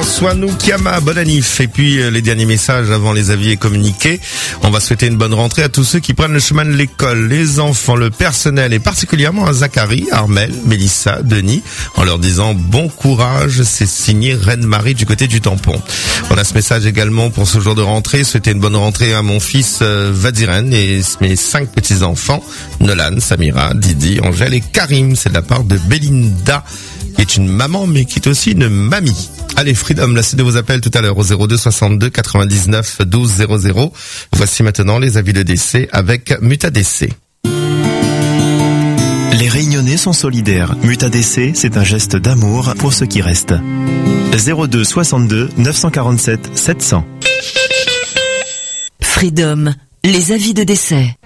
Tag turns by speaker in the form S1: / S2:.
S1: François Noukama, bonne annif. Et puis les derniers messages avant les avis et communiqués. On va souhaiter une bonne rentrée à tous ceux qui prennent le chemin de l'école, les enfants, le personnel et particulièrement à Zachary, Armel, Mélissa, Denis, en leur disant bon courage. C'est signé Reine-Marie du côté du Tampon. On a ce message également pour ce jour de rentrée. Souhaiter une bonne rentrée à mon fils Vadiren et mes 5 petits-enfants, Nolan, Samira, Didi, Angèle et Karim. C'est de la part de Belinda, qui est une maman mais qui est aussi une mamie. Allez, Freedom, la suite de vos appels tout à l'heure au 02 62 99 12 00. Voici maintenant les avis de décès avec Mutadc.
S2: Les Réunionnais sont solidaires. Mutadc, c'est un geste d'amour pour ceux qui restent. 02 62 947 700.
S3: Freedom, les avis de décès.